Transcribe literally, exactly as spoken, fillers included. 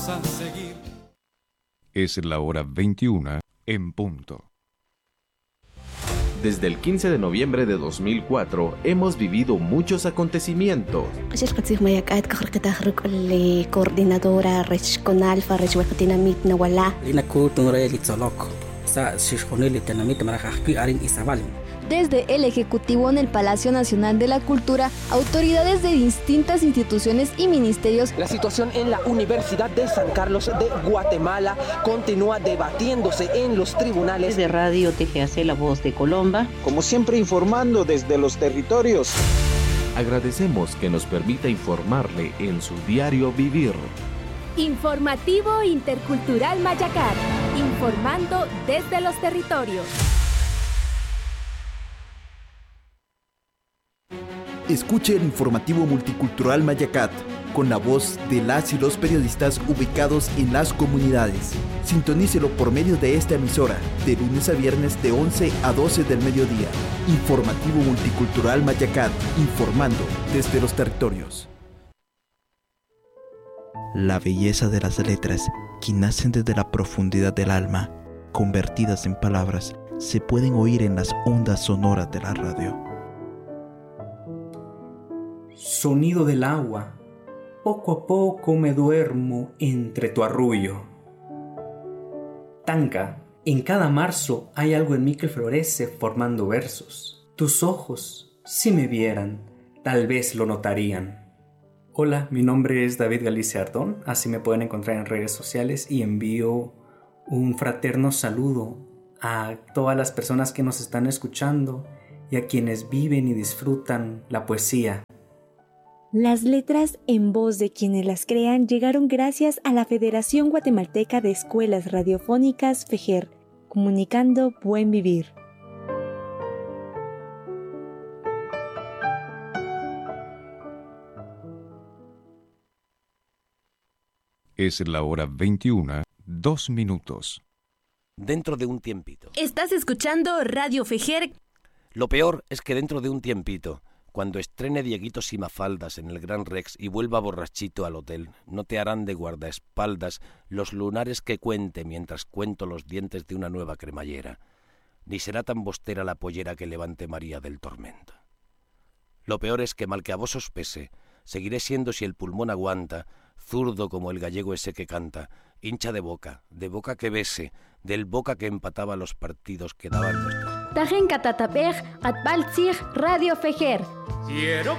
a seguir. Es la hora veintiuna en punto. Desde el quince de noviembre de dos mil cuatro hemos vivido muchos acontecimientos. Coordinadora regional para Rechuatinamit Nawala. Desde el Ejecutivo en el Palacio Nacional de la Cultura, autoridades de distintas instituciones y ministerios. La situación en la Universidad de San Carlos de Guatemala continúa debatiéndose en los tribunales. De Radio T G A C La Voz de Colomba. Como siempre, informando desde los territorios. Agradecemos que nos permita informarle en su diario vivir. Informativo Intercultural Mayacat, informando desde los territorios. Escuche el informativo multicultural Mayacat, con la voz de las y los periodistas ubicados en las comunidades. Sintonícelo por medio de esta emisora, de lunes a viernes de once a doce del mediodía. Informativo multicultural Mayacat, informando desde los territorios. La belleza de las letras, que nacen desde la profundidad del alma, convertidas en palabras, se pueden oír en las ondas sonoras de la radio. Sonido del agua, poco a poco me duermo entre tu arrullo. Tanca, en cada marzo hay algo en mí que florece formando versos. Tus ojos, si me vieran, tal vez lo notarían. Hola, mi nombre es David Galicia Ardón, así me pueden encontrar en redes sociales y envío un fraterno saludo a todas las personas que nos están escuchando y a quienes viven y disfrutan la poesía. Las letras en voz de quienes las crean llegaron gracias a la Federación Guatemalteca de Escuelas Radiofónicas FEJER, comunicando buen vivir. Es la hora veintiuna, dos minutos. Dentro de un tiempito. Estás escuchando Radio FEJER. Lo peor es que dentro de un tiempito, cuando estrene Dieguito Simafaldas en el Gran Rex y vuelva borrachito al hotel, no te harán de guardaespaldas los lunares que cuente mientras cuento los dientes de una nueva cremallera, ni será tan bostera la pollera que levante María del Tormento. Lo peor es que, mal que a vos os pese, seguiré siendo, si el pulmón aguanta, zurdo como el gallego ese que canta, hincha de boca, de boca que bese, del boca que empataba los partidos que daban nuestros. Tajen Catatapej, Atbaltzig, Radio FEJER. Quiero